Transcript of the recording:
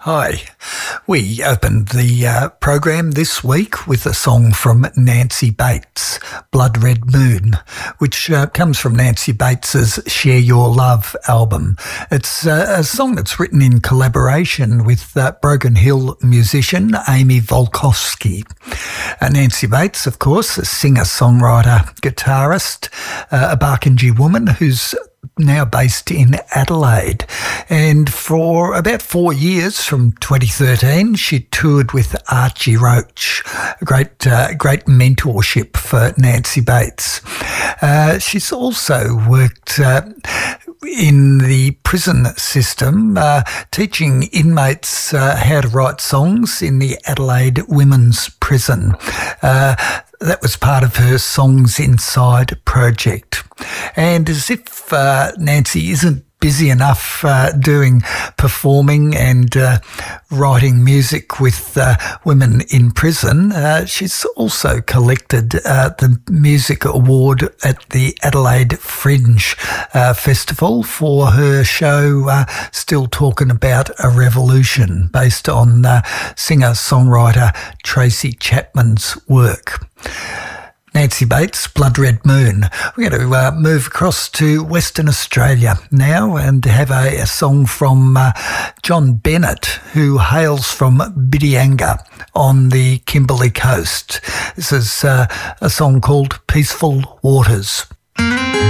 Hi. We opened the program this week with a song from Nancy Bates, Blood Red Moon, which comes from Nancy Bates's Share Your Love album. It's a song that's written in collaboration with Broken Hill musician Amy Volkowski. Nancy Bates, of course, a singer, songwriter, guitarist, a Barkindji woman who's now based in Adelaide. And for about 4 years, from 2013, she toured with Archie Roach, a great mentorship for Nancy Bates. She's also worked in the prison system, teaching inmates how to write songs in the Adelaide Women's Prison. That was part of her Songs Inside project. And as if Nancy isn't busy enough doing performing and writing music with women in prison, she's also collected the Music Award at the Adelaide Fringe Festival for her show Still Talking About a Revolution, based on singer-songwriter Tracy Chapman's work. Nancy Bates, Blood Red Moon. We're going to move across to Western Australia now and have a song from John Bennett, who hails from Bidyanga on the Kimberley coast. This is a song called Peaceful Waters.